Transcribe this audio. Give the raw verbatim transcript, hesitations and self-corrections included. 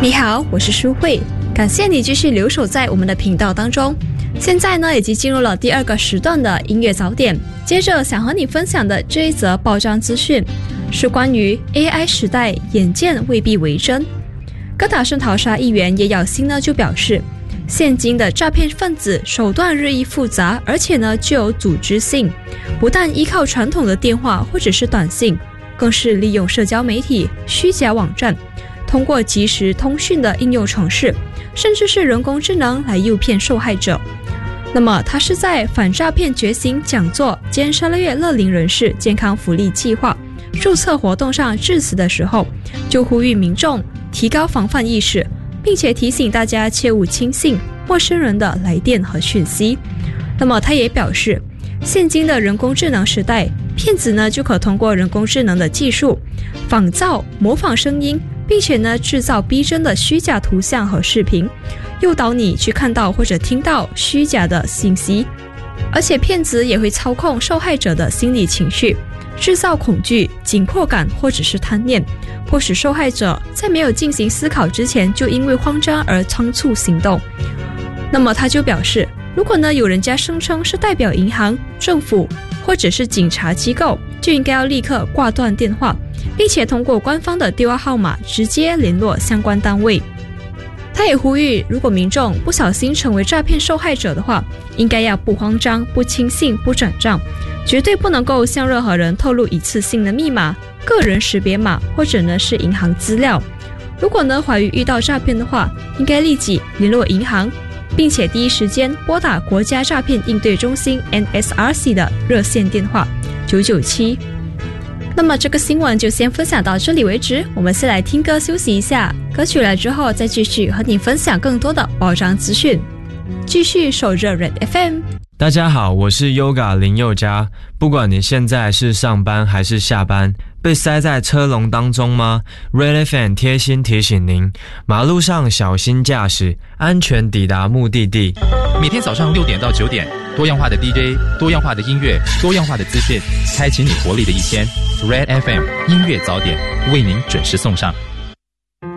你好，我是舒慧，感谢你继续留守在我们的频道当中。现在呢，已经进入了第二个时段的音乐早点。接着想和你分享的这一则报章资讯，是关于 A I 时代眼见未必为真。哥打圣淘沙议员叶耀星呢就表示，现今的诈骗分子手段日益复杂，而且呢具有组织性，不但依靠传统的电话或者是短信，更是利用社交媒体、虚假网站，通过即时通讯的应用程式，甚至是人工智能来诱骗受害者。那么他是在反诈骗觉醒讲座兼十二月乐龄人士健康福利计划注册活动上致辞的时候，就呼吁民众提高防范意识，并且提醒大家切勿轻信陌生人的来电和讯息。那么他也表示，现今的人工智能时代，骗子呢就可通过人工智能的技术仿造、模仿声音，并且呢制造逼真的虚假图像和视频，诱导你去看到或者听到虚假的信息。而且骗子也会操控受害者的心理情绪，制造恐惧、紧迫感或者是贪念，迫使受害者在没有进行思考之前就因为慌张而仓促行动。那么他就表示，如果呢有人家声称是代表银行、政府或者是警察机构，就应该要立刻挂断电话，并且通过官方的电话号码直接联络相关单位。他也呼吁，如果民众不小心成为诈骗受害者的话，应该要不慌张、不轻信、不转账，绝对不能够向任何人透露一次性的密码、个人识别码或者呢是银行资料。如果呢怀疑遇到诈骗的话，应该立即联络银行，并且第一时间拨打国家诈骗应对中心 N S R C 的热线电话九九七。那么这个新闻就先分享到这里为止，我们先来听歌休息一下，歌曲来之后再继续和你分享更多的报章资讯。继续守着 Red F M。 大家好，我是 Yoga 林宥嘉。不管你现在是上班还是下班，被塞在车龙当中吗？ Red F M 贴心提醒您，马路上小心驾驶，安全抵达目的地。 每天早上六点到九点，多样化的 D J， 多样化的音乐，多样化的资讯，开启你活力的一天。Red F M 音乐早点为您准时送上。